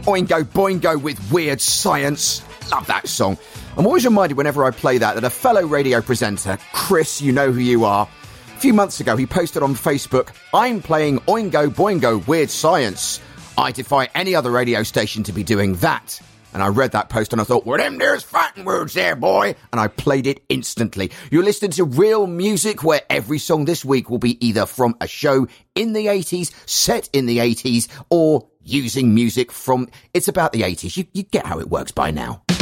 Oingo Boingo with Weird Science. Love that song. I'm always reminded whenever I play that a fellow radio presenter, Chris, you know who you are, a few months ago he posted on Facebook, I'm playing Oingo Boingo Weird Science. I defy any other radio station to be doing that. And I read that post and I thought, well, them there's fighting words there, boy. And I played it instantly. You're listening to Real Music, where every song this week will be either from a show in the 80s, set in the 80s, or using music from... It's about the 80s. You get how it works by now.